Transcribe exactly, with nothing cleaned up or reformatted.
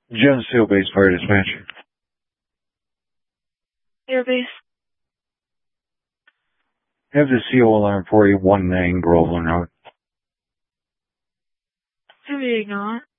Geneseo Base Fire Dispatcher. Airbase. Have the C O alarm four eight one nine Groveland Road. Heavy ignore.